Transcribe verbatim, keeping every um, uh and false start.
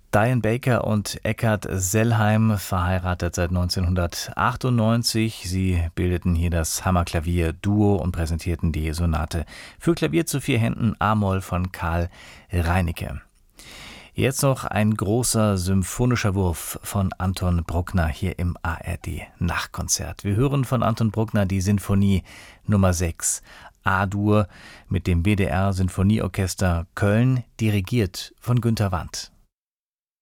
Diane Baker und Eckhard Sellheim, verheiratet seit neunzehnhundertachtundneunzig. Sie bildeten hier das Hammerklavier-Duo und präsentierten die Sonate für Klavier zu vier Händen a-Moll von Karl Reinicke. Jetzt noch ein großer symphonischer Wurf von Anton Bruckner hier im A R D-Nachtkonzert. Wir hören von Anton Bruckner die Sinfonie Nummer sechs, A-Dur, mit dem B D R Sinfonieorchester Köln, dirigiert von Günter Wandt.